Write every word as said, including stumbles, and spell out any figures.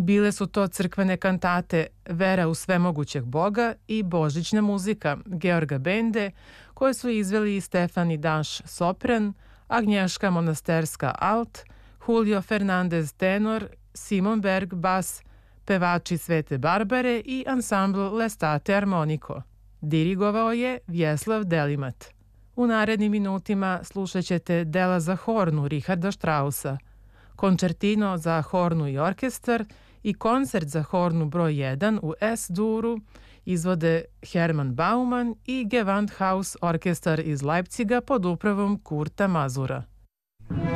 Bile su to crkvene kantate Vera u svemogućeg Boga i božićna muzika Georga Bende, koje su izveli Stefani Daš sopran, Agnješka Monasterska alt, Julio Fernandez tenor, Simon Berg bas, pevači Svete Barbare i ansambl Lestate armoniko. Dirigovao je Vjeslav Delimat. U narednim minutima slušat ćete dela za hornu Richarda Straussa, koncertino za hornu i orkestar i koncert za hornu broj jedan u S-duru izvode Hermann Baumann i Gewandhaus orkestar iz Leipciga pod upravom Kurta Mazura.